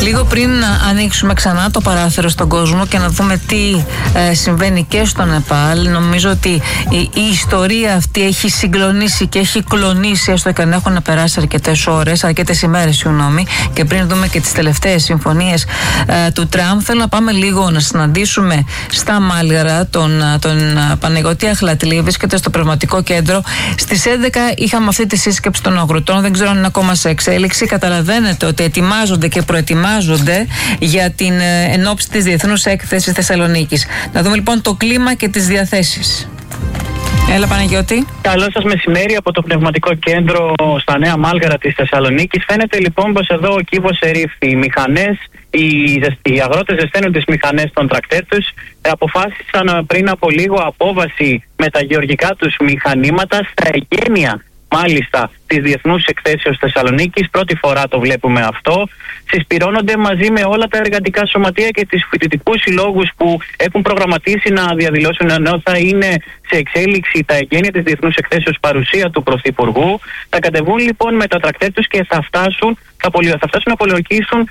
Λίγο πριν να ανοίξουμε ξανά το παράθυρο στον κόσμο και να δούμε τι συμβαίνει και στο Νεπάλ, νομίζω ότι η ιστορία αυτή έχει συγκλονίσει και έχει κλονίσει, έστω και αν έχουν περάσει αρκετές ημέρες, και πριν δούμε και τις τελευταίες συμφωνίες του Τραμπ. Θέλω να πάμε λίγο να συναντήσουμε στα Μάλγαρα τον Παναγιώτη Αχλατλή, βρίσκεται στο Πνευματικό Κέντρο. Στις 11 είχαμε αυτή τη σύσκεψη των αγροτών, δεν ξέρω αν είναι ακόμα σε εξέλιξη. Καταλαβαίνετε ότι ετοιμάζονται και προετοιμάζονται για την ενόψη της Διεθνούς Έκθεσης Θεσσαλονίκης. Να δούμε λοιπόν το κλίμα και τις διαθέσεις. Έλα Παναγιώτη. Καλό σας μεσημέρι από το Πνευματικό Κέντρο στα Νέα Μάλγαρα της Θεσσαλονίκης. Φαίνεται λοιπόν πως εδώ ο κύβος ερήφθη. Οι μηχανές, οι αγρότες ζεσταίνουν τις μηχανές των τρακτέρ τους. Αποφάσισαν πριν από λίγο απόβαση με τα γεωργικά τους μηχανήματα στα εγγένεια μάλιστα της Διεθνούς Εκθέσεως Θεσσαλονίκης. Πρώτη φορά το βλέπουμε αυτό. Συσπυρώνονται μαζί με όλα τα εργατικά σωματεία και τις φοιτητικούς συλλόγους που έχουν προγραμματίσει να διαδηλώσουν, ενώ θα είναι σε εξέλιξη τα εγγένεια της Διεθνούς Εκθέσεως παρουσία του Πρωθυπουργού. Θα κατεβούν λοιπόν με τα τρακτέρ τους και θα φτάσουν να πολιορκήσουν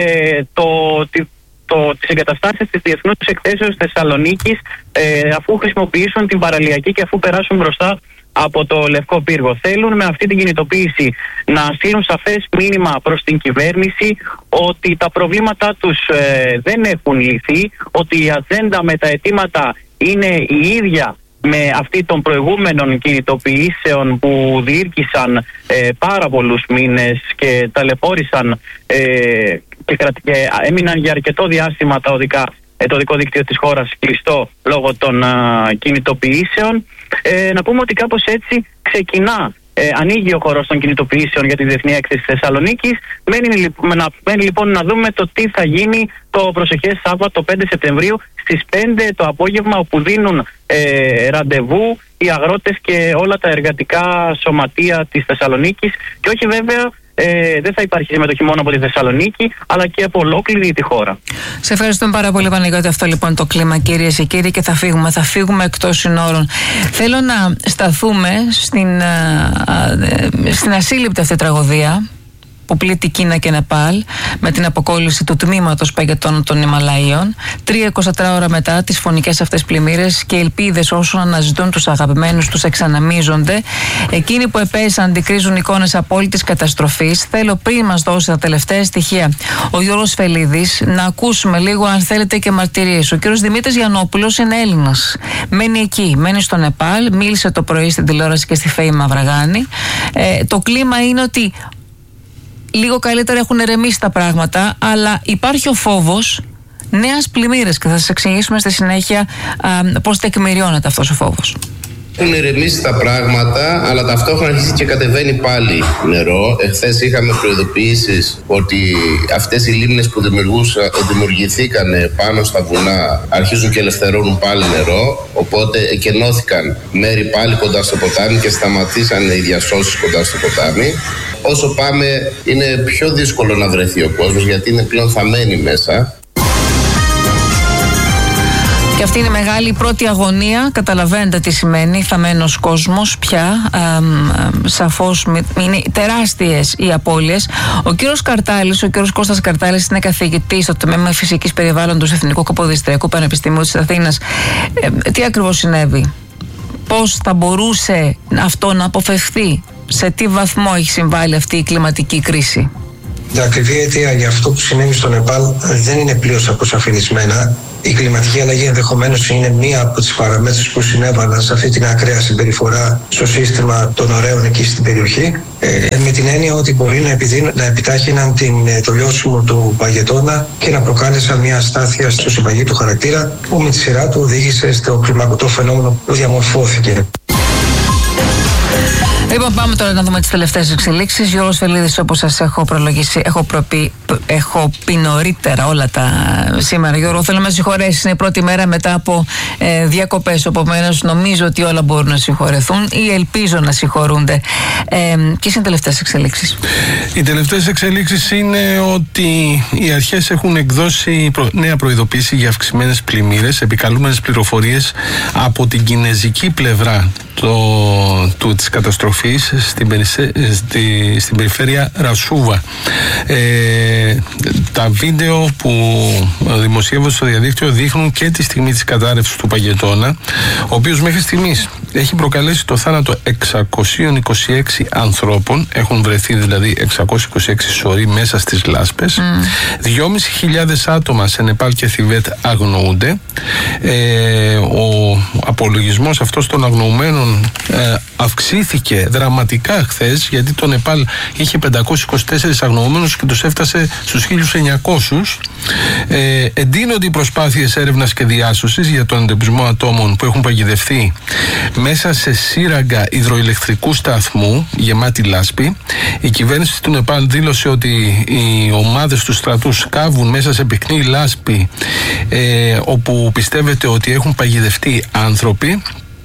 τις εγκαταστάσεις της Διεθνούς Εκθέσεως Θεσσαλονίκης, αφού χρησιμοποιήσουν την παραλιακή και αφού περάσουν μπροστά από το Λευκό Πύργο. Θέλουν με αυτή την κινητοποίηση να στείλουν σαφές μήνυμα προς την κυβέρνηση ότι τα προβλήματά τους δεν έχουν λυθεί, ότι η ατζέντα με τα αιτήματα είναι η ίδια με αυτή των προηγούμενων κινητοποιήσεων που διήρκησαν πάρα πολλούς μήνες και ταλαιπώρησαν και έμειναν για αρκετό διάστημα το οδικό δίκτυο της χώρας κλειστό λόγω των κινητοποιήσεων. Να πούμε ότι κάπως έτσι ανοίγει ο χώρος των κινητοποιήσεων για τη Διεθνή Έκθεση Θεσσαλονίκης. Μένει λοιπόν να δούμε το τι θα γίνει το προσεχές Σάββατο 5 Σεπτεμβρίου στις 5 το απόγευμα, όπου δίνουν ραντεβού οι αγρότες και όλα τα εργατικά σωματεία της Θεσσαλονίκης. Και όχι βέβαια, δεν θα υπάρχει συμμετοχή μόνο από τη Θεσσαλονίκη, αλλά και από ολόκληρη τη χώρα. Σε ευχαριστούμε πάρα πολύ Παναγιώτη. Αυτό λοιπόν το κλίμα, κυρίες και κύριοι, και θα φύγουμε εκτός συνόρων. Θέλω να σταθούμε στην ασύλληπτη αυτή τραγωδία που πλήττει Κίνα και Νεπάλ με την αποκόλληση του τμήματος παγετώνων των Ιμαλαίων. 3-24 ώρα μετά τις φωνικές αυτές πλημμύρες και ελπίδες όσων αναζητούν τους αγαπημένους τους εξαναμίζονται. Εκείνοι που επέζησαν αντικρίζουν εικόνες απόλυτης καταστροφής. Θέλω πριν μας δώσει τα τελευταία στοιχεία ο Γιώργος Φελίδης να ακούσουμε λίγο, αν θέλετε, και μαρτυρίες. Ο κύριος Δημήτρης Γιαννόπουλος είναι Έλληνας. Μένει εκεί, μένει στο Νεπάλ. Μίλησε το πρωί στην τηλεόραση και στη Φέη Μαυραγάνη. Το κλίμα είναι ότι λίγο καλύτερα έχουν ηρεμήσει τα πράγματα, αλλά υπάρχει ο φόβος νέας πλημμύρες και θα σας εξηγήσουμε στη συνέχεια πώς τεκμηριώνεται αυτός ο φόβος. Έχουν ηρεμήσει τα πράγματα, αλλά ταυτόχρονα αρχίζει και κατεβαίνει πάλι νερό. Εχθές είχαμε προειδοποιήσεις ότι αυτές οι λίμνες που δημιουργηθήκαν πάνω στα βουνά αρχίζουν και ελευθερώνουν πάλι νερό. Οπότε εκενώθηκαν μέρη πάλι κοντά στο ποτάμι και σταματήσαν οι διασώσεις κοντά στο ποτάμι. Όσο πάμε, είναι πιο δύσκολο να βρεθεί ο κόσμος, γιατί είναι πλέον θαμμένοι μέσα. Και αυτή είναι η μεγάλη πρώτη αγωνία. Καταλαβαίνετε τι σημαίνει θαμμένος κόσμος πια. Σαφώς είναι τεράστιες οι απώλειες. Ο κύριος Κώστας Καρτάλης είναι καθηγητής στο τμήμα Φυσικής Περιβάλλοντος Εθνικού Καποδιστριακού Πανεπιστημίου της Αθήνας. Τι ακριβώς συνέβη? Πώς θα μπορούσε αυτό να αποφευχθεί? Σε τι βαθμό έχει συμβάλει αυτή η κλιματική κρίση? Η ακριβή αιτία για αυτό που συνέβη στο Νεπάλ δεν είναι πλήρως αποσαφηνισμένα. Η κλιματική αλλαγή ενδεχομένως είναι μία από τις παραμέτρους που συνέβαλαν σε αυτή την ακραία συμπεριφορά στο σύστημα των ωραίων εκεί στην περιοχή. Με την έννοια ότι μπορεί να επιτάχυναν το λιώσιμο του παγετώνα και να προκάλεσαν μια αστάθεια στο συμπαγή χαρακτήρα, που με τη σειρά του οδήγησε στο κλιμακωτό φαινόμενο που διαμορφώθηκε. Λοιπόν, πάμε τώρα να δούμε τις τελευταίες εξελίξεις. Γιώργος Φελίδης, όπως σας έχω προλογίσει, έχω πει νωρίτερα όλα τα σήμερα. Γιώργο, θέλω να με συγχωρέσεις. Είναι η πρώτη μέρα μετά από διακοπές. Επομένως, νομίζω ότι όλα μπορούν να συγχωρεθούν ή ελπίζω να συγχωρούνται. Ποιες είναι οι τελευταίες εξελίξεις? Οι τελευταίες εξελίξεις είναι ότι οι αρχές έχουν εκδώσει νέα προειδοποίηση για αυξημένες πλημμύρες, επικαλούμενες πληροφορίες από την κινεζική πλευρά της καταστροφής στην περιφέρεια Ρασούβα. Τα βίντεο που δημοσιεύονται στο διαδίκτυο δείχνουν και τη στιγμή της κατάρρευσης του παγετώνα, ο οποίος μέχρι στιγμής έχει προκαλέσει το θάνατο 626 ανθρώπων. Έχουν βρεθεί δηλαδή 626 σωροί μέσα στις λάσπες. 2.500 άτομα σε Νεπάλ και Θιβέτ αγνοούνται. Ο απολογισμός αυτός των αγνοουμένων αυξήθηκε δραματικά χθες, γιατί το Νεπάλ είχε 524 αγνοούμενους και τους έφτασε στους 1.900. Εντείνονται οι προσπάθειες έρευνας και διάσωσης για τον εντοπισμό ατόμων που έχουν παγιδευτεί μέσα σε σύραγγα υδροηλεκτρικού σταθμού γεμάτη λάσπη. Η κυβέρνηση του Νεπάλ δήλωσε ότι οι ομάδες του στρατού σκάβουν μέσα σε πυκνή λάσπη, όπου πιστεύετε ότι έχουν παγιδευτεί άνθρωποι.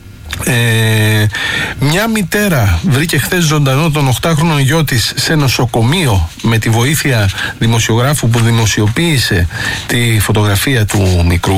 Μια μητέρα βρήκε χθες ζωντανό τον 8χρονο γιο της σε νοσοκομείο με τη βοήθεια δημοσιογράφου που δημοσιοποίησε τη φωτογραφία του μικρού.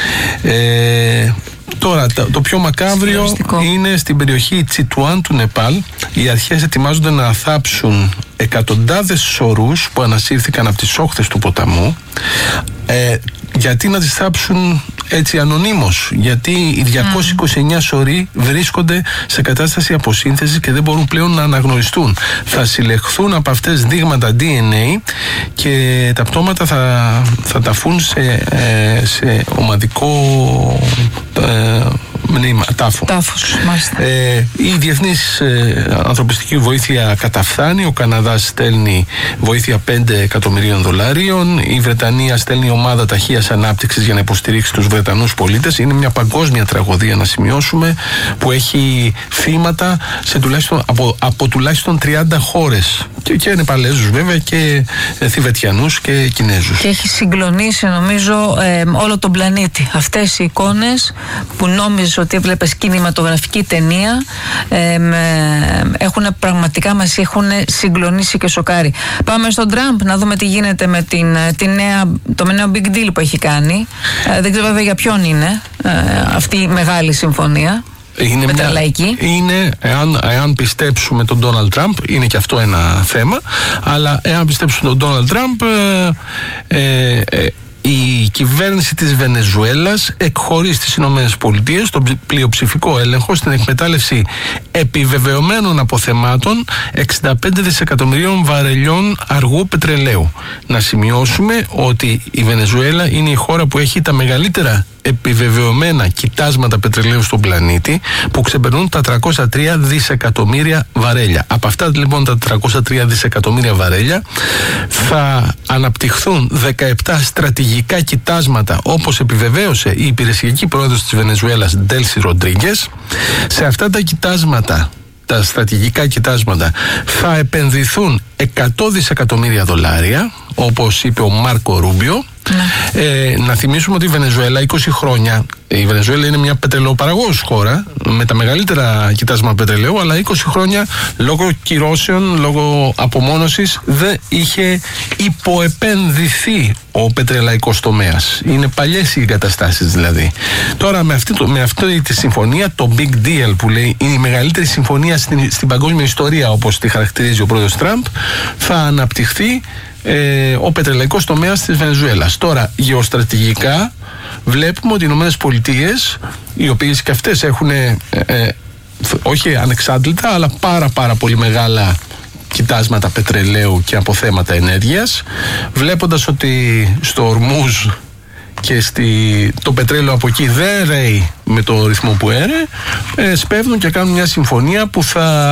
Τώρα το πιο μακάβριο είναι στην περιοχή Τσιτουάν του Νεπάλ. Οι αρχές ετοιμάζονται να θάψουν εκατοντάδες σωρούς που ανασύρθηκαν από τις όχθες του ποταμού. Γιατί να τις θάψουν έτσι ανωνύμως? Γιατί οι 229 σωροί βρίσκονται σε κατάσταση αποσύνθεσης και δεν μπορούν πλέον να αναγνωριστούν. Θα συλλεχθούν από αυτές δείγματα DNA και τα πτώματα θα ταφούν σε ομαδικό μνήμα, τάφος, μάλιστα. Η διεθνής ανθρωπιστική βοήθεια καταφθάνει. Ο Καναδάς στέλνει βοήθεια $5 εκατομμυρίων. Η Βρετανία στέλνει ομάδα ταχείας ανάπτυξης για να υποστηρίξει τους Βρετανούς πολίτες. Είναι μια παγκόσμια τραγωδία, να σημειώσουμε, που έχει θύματα από τουλάχιστον 30 χώρες. Και Νεπαλέζους βέβαια και Θιβετιανούς και Κινέζους. Και έχει συγκλονίσει νομίζω όλο τον πλανήτη. Αυτές οι εικόνες που νόμιζες ότι έβλεπες κινηματογραφική ταινία πραγματικά μας έχουν συγκλονίσει και σοκάρει. Πάμε στον Τραμπ να δούμε τι γίνεται με το νέο big deal που έχει κάνει. Δεν ξέρω βέβαια για ποιον είναι αυτή η μεγάλη συμφωνία. Είναι, εάν πιστέψουμε τον Ντόναλντ Τραμπ, είναι και αυτό ένα θέμα, αλλά εάν πιστέψουμε τον Ντόναλντ Τραμπ, η κυβέρνηση της Βενεζουέλας εκχωρεί στις Ηνωμένες Πολιτείες τον πλειοψηφικό έλεγχο στην εκμετάλλευση επιβεβαιωμένων αποθεμάτων 65 δισεκατομμυρίων βαρελιών αργού πετρελαίου. Να σημειώσουμε ότι η Βενεζουέλα είναι η χώρα που έχει τα μεγαλύτερα επιβεβαιωμένα κοιτάσματα πετρελαίου στον πλανήτη, που ξεπερνούν τα 303 δισεκατομμύρια βαρέλια. Από αυτά λοιπόν τα 303 δισεκατομμύρια βαρέλια θα αναπτυχθούν 17 στρατηγικά κοιτάσματα, όπως επιβεβαίωσε η υπηρεσιακή πρόεδρος της Βενεζουέλας Ντέλσι Ροντρίγκες. Σε αυτά τα κοιτάσματα, τα στρατηγικά κοιτάσματα, θα επενδυθούν $100 δισεκατομμύρια, όπως είπε ο Μάρκο Ρούμπιο. Να θυμίσουμε ότι η Βενεζουέλα 20 χρόνια, η Βενεζουέλα είναι μια πετρελαιοπαραγωγός χώρα με τα μεγαλύτερα κοιτάσματα πετρελαίου, αλλά 20 χρόνια λόγω κυρώσεων, λόγω απομόνωσης δεν είχε υποεπενδυθεί ο πετρελαϊκός τομέας. Είναι παλιές οι εγκαταστάσεις δηλαδή. Τώρα με αυτή τη συμφωνία, το big deal που λέει, είναι η μεγαλύτερη συμφωνία στην παγκόσμια ιστορία, όπως τη χαρακτηρίζει ο πρόεδρος Τραμπ, θα αναπτυχθεί ο πετρελαϊκός τομέας της Βενεζουέλας. Τώρα, γεωστρατηγικά βλέπουμε ότι οι Ηνωμένες Πολιτείες, οι οποίες και αυτές έχουν όχι ανεξάντλητα, αλλά πάρα πολύ μεγάλα κοιτάσματα πετρελαίου και αποθέματα ενέργειας, βλέποντας ότι στο Ορμούζ και το πετρέλαιο από εκεί δεν ρέει με το ρυθμό που έρε, σπέβδουν και κάνουν μια συμφωνία που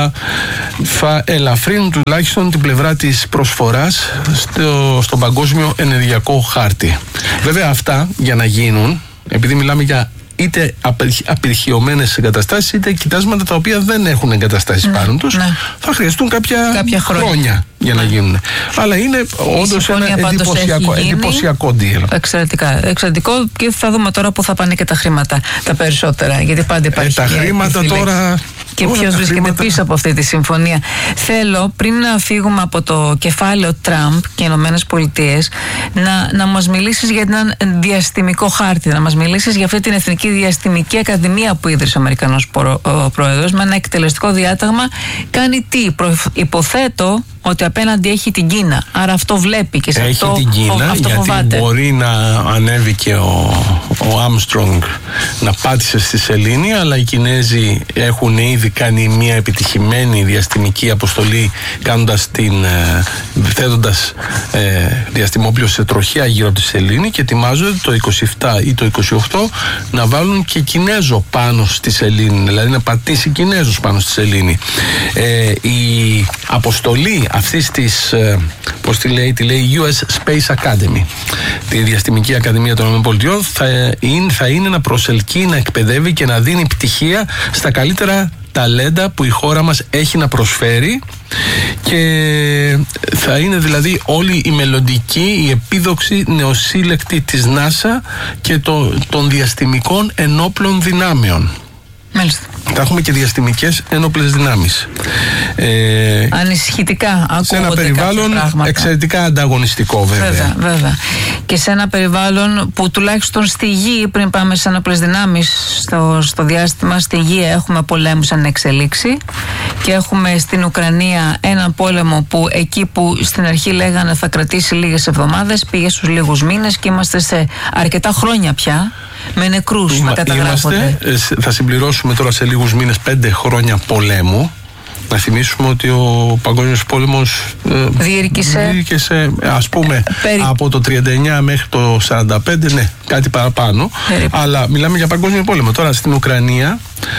θα ελαφρύνουν τουλάχιστον την πλευρά της προσφοράς στον παγκόσμιο ενεργειακό χάρτη. Βέβαια αυτά για να γίνουν, επειδή μιλάμε για είτε απερχιωμένες εγκαταστάσεις, είτε κοιτάσματα τα οποία δεν έχουν εγκαταστάσεις πάνω τους, θα χρειαστούν κάποια χρόνια για να γίνουν. Αλλά είναι όντως ένα εντυπωσιακό deal. Εξαιρετικό, και θα δούμε τώρα που θα πάνε και τα χρήματα τα περισσότερα, γιατί πάντα υπάρχει τα χρήματα τώρα. Και ποιος βρίσκεται πίσω από αυτή τη συμφωνία. Θέλω, πριν να φύγουμε από το κεφάλαιο Τραμπ και Ηνωμένες Πολιτείες, να μας μιλήσεις για έναν διαστημικό χάρτη, να μας μιλήσεις για αυτή την Εθνική Διαστημική Ακαδημία που ίδρυσε ο Αμερικανός πρόεδρος, με ένα εκτελεστικό διάταγμα. Κάνει τι? Υποθέτω ότι απέναντι έχει την Κίνα. Άρα αυτό βλέπει και σε έχει αυτό, την Κίνα, αυτό γιατί φοβάται. Μπορεί να ανέβει και ο Άμστρονγκ να πάτησε στη σελήνη, αλλά οι Κινέζοι έχουν ήδη κάνει μια επιτυχημένη διαστημική αποστολή, θέτοντας διαστημόπλαιο σε τροχιά γύρω από τη σελήνη, και ετοιμάζονται το 27 ή το 28 να βάλουν και Κινέζο πάνω στη σελήνη, δηλαδή να πατήσει Κινέζους πάνω στη σελήνη. Η αποστολή αυτής της, πώς τη λέει US Space Academy, τη Διαστημική Ακαδημία των ΗΠΑ, θα είναι να προσελκύει, να εκπαιδεύει και να δίνει πτυχία στα καλύτερα ταλέντα που η χώρα μας έχει να προσφέρει, και θα είναι δηλαδή όλη η μελλοντική, η επίδοξη νεοσύλλεκτη της NASA και των διαστημικών ενόπλων δυνάμεων. Μάλιστα. Θα έχουμε και διαστημικές ενόπλες δυνάμεις. Ανησυχητικά ακούγονται. Σε ένα περιβάλλον εξαιρετικά ανταγωνιστικό, βέβαια. Βέβαια. Και σε ένα περιβάλλον που τουλάχιστον στη γη, πριν πάμε σε ενόπλες δυνάμεις στο διάστημα, στη γη έχουμε πολέμους εν εξελίξη, και έχουμε στην Ουκρανία έναν πόλεμο που εκεί που στην αρχή λέγανε θα κρατήσει λίγες εβδομάδες, πήγε στους λίγους μήνες, και είμαστε σε αρκετά χρόνια πια με νεκρούς να καταγράφονται. Θα συμπληρώσουμε τώρα σε λίγους μήνες 5 χρόνια πολέμου. Να θυμίσουμε ότι ο Παγκόσμιος Πόλεμος διήρκησε, ας πούμε, από το 39 μέχρι το 45, ναι, κάτι παραπάνω. Αλλά μιλάμε για Παγκόσμιο Πόλεμο. Τώρα στην Ουκρανία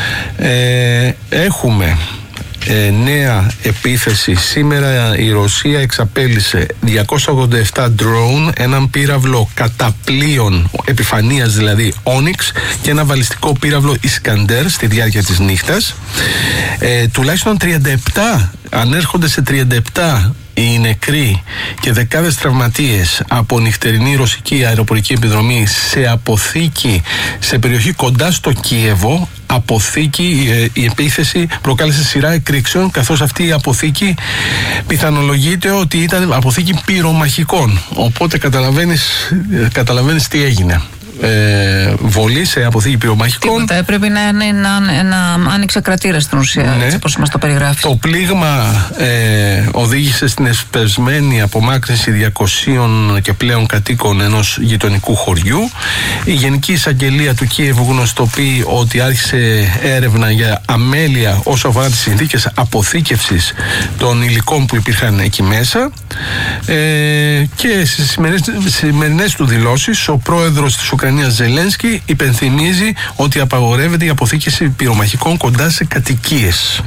έχουμε νέα επίθεση. Σήμερα η Ρωσία εξαπέλυσε 287 drone, έναν πύραυλο καταπλοίων επιφανείας, δηλαδή Onyx, και ένα βαλιστικό πύραυλο Iskander στη διάρκεια της νύχτας. Τουλάχιστον 37, ανέρχονται σε 37 οι νεκροί και δεκάδες τραυματίες από νυχτερινή ρωσική αεροπορική επιδρομή σε αποθήκη σε περιοχή κοντά στο Κίεβο. Αποθήκη, η επίθεση προκάλεσε σειρά εκρήξεων, καθώς αυτή η αποθήκη πιθανολογείται ότι ήταν αποθήκη πυρομαχικών. Οπότε καταλαβαίνεις τι έγινε. Βολή σε αποθήκη πυρομαχικών. Τίποτα, έπρεπε να άνοιξε κρατήρα στην ουσία, ναι, έτσι όπως μας το περιγράφει. Το πλήγμα οδήγησε στην εσπεσμένη απομάκρυνση 200 και πλέον κατοίκων ενός γειτονικού χωριού. Η Γενική Εισαγγελία του Κίεβου γνωστοποιεί ότι άρχισε έρευνα για αμέλεια όσο αφορά τις συνθήκες αποθήκευσης των υλικών που υπήρχαν εκεί μέσα, και στις σημερινές του δηλώσεις ο πρόεδρος της Ουκρανίας Ζελένσκι υπενθυμίζει ότι απαγορεύεται η αποθήκευση πυρομαχικών κοντά σε κατοικίες.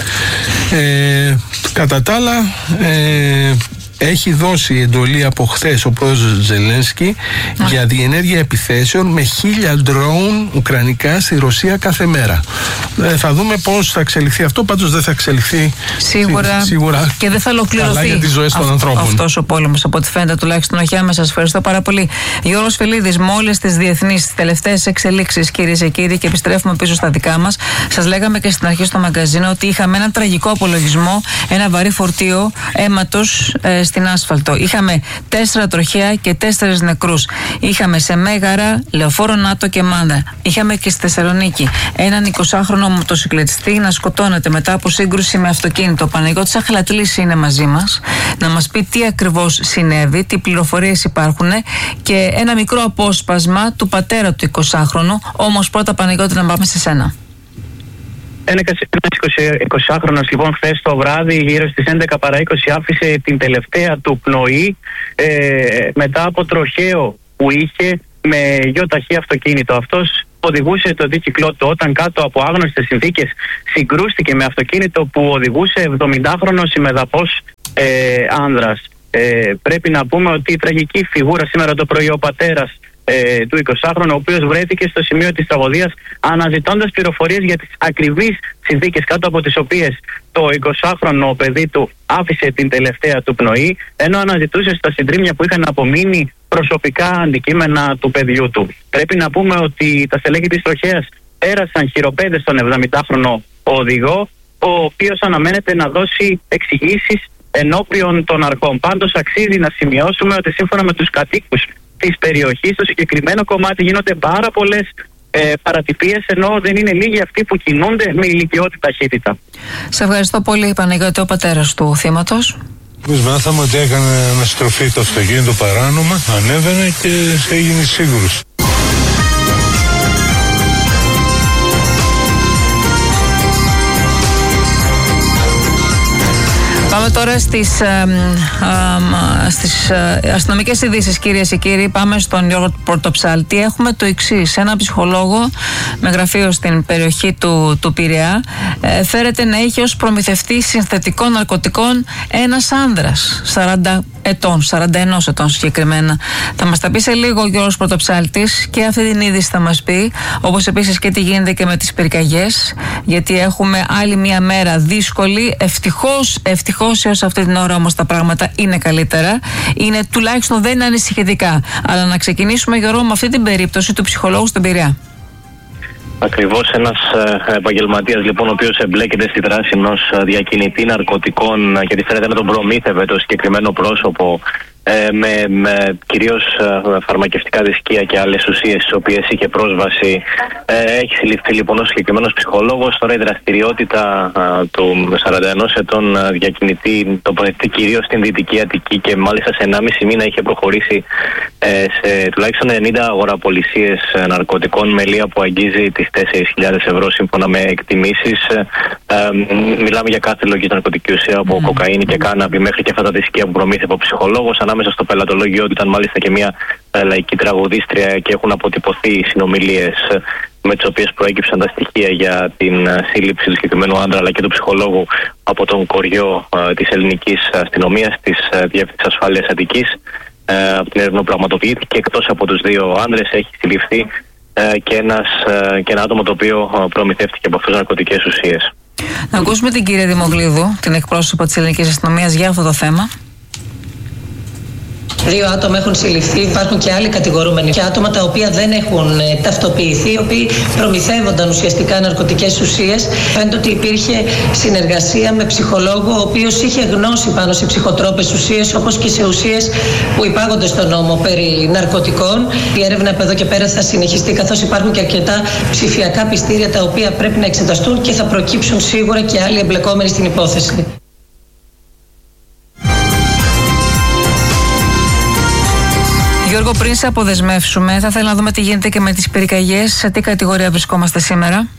Κατά τα άλλα, έχει δώσει εντολή από χθες ο πρόεδρος Ζελένσκι για διενέργεια επιθέσεων με 1000 ντρόουν ουκρανικά στη Ρωσία κάθε μέρα. Θα δούμε πώς θα εξελιχθεί αυτό, πάντως δεν θα εξελιχθεί σίγουρα και δεν θα ολοκληρωθεί για τις ζωές των ανθρώπων. Αυτός ο πόλεμος, από ό,τι φαίνεται τουλάχιστον. Όχι άμεσα. Σας ευχαριστώ πάρα πολύ. Γιώργος Φελίδης, με όλες τις διεθνείς τελευταίες εξελίξεις, κυρίες και κύριοι, και επιστρέφουμε πίσω στα δικά μας. Σας λέγαμε και στην αρχή στο μαγκαζίνο ότι είχαμε έναν τραγικό απολογισμό, ένα βαρύ φορτίο αίματος στην άσφαλτο. Είχαμε 4 τροχαία και 4 νεκρούς. Είχαμε σε Μέγαρα, Λεωφόρο Νάτο και Μάντα. Είχαμε και στη Θεσσαλονίκη έναν 20χρονο μοτοσυκλετιστή να σκοτώνεται μετά από σύγκρουση με αυτοκίνητο. Ο Παναγιώτης Αχλατλής είναι μαζί μας να μας πει τι ακριβώς συνέβη, τι πληροφορίες υπάρχουν, και ένα μικρό απόσπασμα του πατέρα του 20χρονου. Όμως πρώτα, Παναγιώτη, να πάμε σε σένα. Ένας 20χρονος λοιπόν χθες το βράδυ γύρω στις 11 παρά 20 άφησε την τελευταία του πνοή μετά από τροχαίο που είχε με γιοταχή αυτοκίνητο. Αυτός οδηγούσε το δίκυκλό του όταν κάτω από άγνωστες συνθήκες συγκρούστηκε με αυτοκίνητο που οδηγούσε 70χρονος ημεδαπός άνδρας. Πρέπει να πούμε ότι η τραγική φιγούρα σήμερα το πρωί ο πατέρας του 20χρονου, ο οποίος βρέθηκε στο σημείο της τραγωδίας αναζητώντας πληροφορίες για τις ακριβείς συνθήκες κάτω από τις οποίες το 20χρονο παιδί του άφησε την τελευταία του πνοή, ενώ αναζητούσε στα συντρίμμια που είχαν απομείνει προσωπικά αντικείμενα του παιδιού του. Πρέπει να πούμε ότι τα στελέχη της τροχέας πέρασαν χειροπέδες στον 70χρονο οδηγό, ο οποίος αναμένεται να δώσει εξηγήσεις ενώπιον των αρχών. Πάντως αξίζει να σημειώσουμε ότι σύμφωνα με τους κατοίκους της περιοχής, στο συγκεκριμένο κομμάτι γίνονται πάρα πολλές παρατυπίες, ενώ δεν είναι λίγοι αυτοί που κινούνται με ηλικιώτη ταχύτητα. Σε ευχαριστώ πολύ, Παναγιώτη, ο πατέρας του θύματος. Εμείς μάθαμε ότι έκανε αναστροφή το αυτοκίνητο παράνομα, ανέβαινε και έγινε σύγκρουση. Πάμε τώρα στις αστυνομικές ειδήσεις, κυρίες και κύριοι. Πάμε στον Γιώργο Πορτοψάλτη. Έχουμε το εξής. Ένα ψυχολόγο με γραφείο στην περιοχή του Πειραιά φέρεται να είχε ως προμηθευτή συνθετικών ναρκωτικών ένας άνδρας 40 ετών, 41 ετών συγκεκριμένα. Θα μας τα πει σε λίγο ο Γιώργος Πορτοψάλτης και αυτή την είδηση θα μας πει, όπως επίσης και τι γίνεται και με τις πυρκαγιές, γιατί έχουμε άλλη μια μέρα δύσκολη. Ευτυχώς έως αυτή την ώρα όμως τα πράγματα είναι καλύτερα. Είναι τουλάχιστον δεν είναι ανησυχητικά. Αλλά να ξεκινήσουμε, Γιώργο, με αυτή την περίπτωση του ψυχολόγου στον Πειραιά. Ακριβώς, ένας επαγγελματίας λοιπόν ο οποίος εμπλέκεται στη δράση ενός διακινητή ναρκωτικών, γιατί φαίνεται να τον προμήθευε το συγκεκριμένο πρόσωπο με κυρίως φαρμακευτικά δισκία και άλλες ουσίες στις οποίες είχε πρόσβαση. Έχει συλληφθεί λοιπόν ο συγκεκριμένος ψυχολόγος. Τώρα η δραστηριότητα του 41 ετών διακινητή τοποθετεί κυρίως στην Δυτική Αττική και μάλιστα σε 1,5 μήνα είχε προχωρήσει σε τουλάχιστον 90 αγοραπολισίες ναρκωτικών με λία που αγγίζει τις 4.000 ευρώ σύμφωνα με εκτιμήσεις. Μιλάμε για κάθε λογική ναρκωτική ουσία από κοκαίνη και κάναβη μέχρι και αυτά τα δισκία που προμήθευε ο ψυχολόγος. Ανάμεσα στο πελατολόγιο του ήταν μάλιστα και μια λαϊκή τραγουδίστρια και έχουν αποτυπωθεί συνομιλίες με τις οποίες προέκυψαν τα στοιχεία για την σύλληψη του συγκεκριμένου άντρα αλλά και του ψυχολόγου από τον κοριό της ελληνικής αστυνομίας, της Διεύθυνσης Ασφάλειας Αττικής. Από την έρευνα πραγματοποιήθηκε, εκτός από τους δύο άντρες έχει συλληφθεί και ένα άτομο το οποίο προμηθεύτηκε από αυτές τις ναρκωτικές ουσίες. Να ακούσουμε την κυρία Δημογλίδου, την εκπρόσωπο της ελληνικής αστυνομίας, για αυτό το θέμα. 2 άτομα έχουν συλληφθεί, υπάρχουν και άλλοι κατηγορούμενοι και άτομα τα οποία δεν έχουν ταυτοποιηθεί, οι οποίοι προμηθεύονταν ουσιαστικά ναρκωτικές ουσίες. Φαίνεται ότι υπήρχε συνεργασία με ψυχολόγο, ο οποίος είχε γνώση πάνω σε ψυχοτρόπες ουσίες, όπως και σε ουσίες που υπάγονται στον νόμο περί ναρκωτικών. Η έρευνα από εδώ και πέρα θα συνεχιστεί, καθώς υπάρχουν και αρκετά ψηφιακά πιστήρια τα οποία πρέπει να εξεταστούν και θα προκύψουν σίγουρα και άλλοι εμπλεκόμενοι στην υπόθεση. Γιώργο, πριν σε αποδεσμεύσουμε, θα ήθελα να δούμε τι γίνεται και με τις πυρκαγιές. Σε τι κατηγορία βρισκόμαστε σήμερα?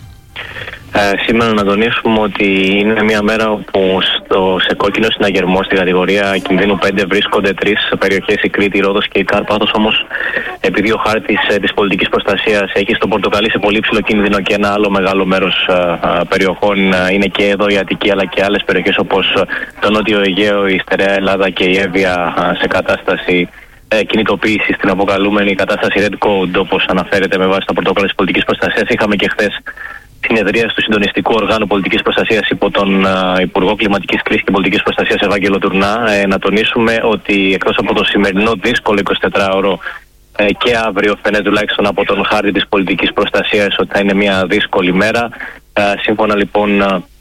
Σήμερα να τονίσουμε ότι είναι μια μέρα όπου σε κόκκινο συναγερμό στην κατηγορία κινδύνου 5 βρίσκονται 3 περιοχές, η Κρήτη, η Ρόδος και η Κάρπαθος. Όμως επειδή ο χάρτης της πολιτικής προστασίας έχει στο πορτοκαλί σε πολύ ψηλό κίνδυνο και ένα άλλο μεγάλο μέρος περιοχών, είναι και εδώ η Αττική αλλά και άλλες περιοχές όπως το Νότιο Αιγαίο, η Στερεά Ελλάδα και η Εύβοια σε κατάσταση κινητοποίηση στην αποκαλούμενη κατάσταση Red Code, όπως αναφέρεται με βάση τα πρωτόκολλα της πολιτικής προστασίας. Είχαμε και χθες συνεδρία του Συντονιστικού Οργάνου Πολιτικής Προστασίας υπό τον Υπουργό Κλιματικής Κρίσης και Πολιτικής Προστασίας Ευάγγελο Τουρνά. Να τονίσουμε ότι εκτός από το σημερινό δύσκολο 24ωρο και αύριο φαίνεται τουλάχιστον από τον χάρτη της πολιτικής προστασίας ότι θα είναι μια δύσκολη μέρα. Σύμφωνα λοιπόν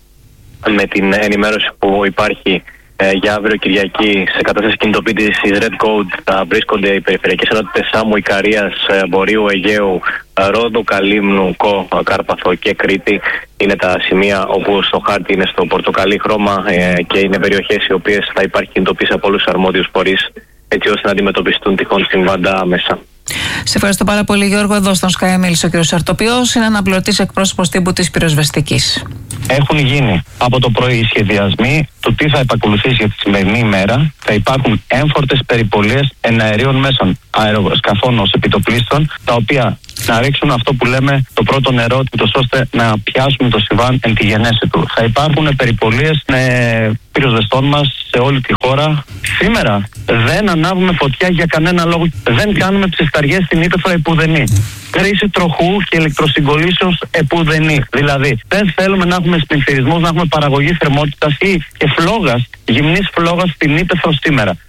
με την ενημέρωση που υπάρχει για αύριο Κυριακή, σε κατάσταση κινητοποίησης Red Code θα βρίσκονται οι περιφερειακές ενότητες Σάμου, Ικαρίας, Βορείου, Αιγαίου, Ρόδου, Καλύμνου, Κο, Κάρπαθο και Κρήτη. Είναι τα σημεία όπου στο χάρτη είναι στο πορτοκαλί χρώμα και είναι περιοχές οι οποίες θα υπάρχει κινητοποίηση από όλους τους αρμόδιους φορείς, έτσι ώστε να αντιμετωπιστούν τυχόν συμβάντα άμεσα. Σε ευχαριστώ πάρα πολύ, Γιώργο. Εδώ στον Sky μίλησε ο κ. Σαρτοπιός, είναι αναπληρωτής εκπρόσωπος τύπου της πυροσβεστικής. Έχουν γίνει από το πρωί οι σχεδιασμοί του τι θα επακολουθήσει για τη σημερινή ημέρα. Θα υπάρχουν έμφορτες περιπολίες εναερίων μέσων αεροσκαφών ως επιτοπλίστων, τα οποία να ρίξουν αυτό που λέμε το πρώτο νερό, ώστε να πιάσουν το συμβάν εν τη γενέση του. Θα υπάρχουν περιπολίες πυροσβεστών μας σε όλη τη χώρα. Σήμερα δεν ανάβουμε φωτιά για κανένα λόγο. Δεν κάνουμε ψισταριές στην ύπαιθρο επουδενή. Κρίση τροχού και ηλεκτροσυγκολήσεως επουδενή. Δηλαδή, δεν θέλουμε να έχουμε πληθυσμούς, να έχουμε παραγωγή θερμότητας ή και φλόγας, γυμνής φλόγας στην ύπαιθρο σήμερα.